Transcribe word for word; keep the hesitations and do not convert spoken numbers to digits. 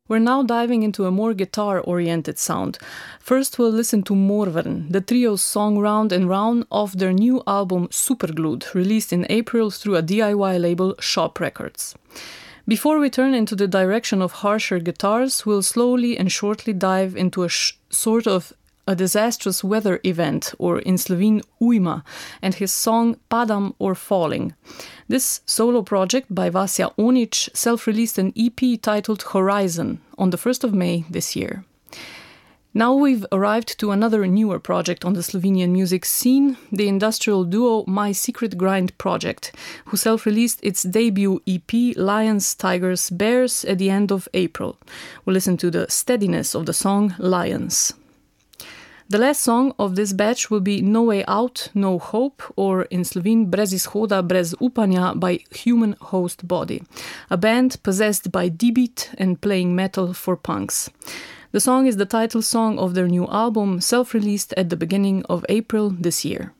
We're now diving into a more guitar-oriented sound. First, we'll listen to Morvern, the trio's song Round and Round of their new album Superglued, released in April through a D I Y label, Shop Records. Before we turn into the direction of harsher guitars, we'll slowly and shortly dive into a sh- sort of a disastrous weather event, or in Slovene Ujma, and his song Padam or Falling. This solo project by Vasja Onic self-released an E P titled Horizon on the first of May this year. Now we've arrived to another newer project on the Slovenian music scene, the industrial duo My Secret Grind Project, who self-released its debut E P Lions, Tigers, Bears at the end of April. We'll listen to the steadiness of the song Lions. The last song of this batch will be No Way Out, No Hope, or in Slovene Brez izhoda, brez upanja by Human Host Body, a band possessed by D-beat and playing metal for punks. The song is the title song of their new album, self-released at the beginning of April this year.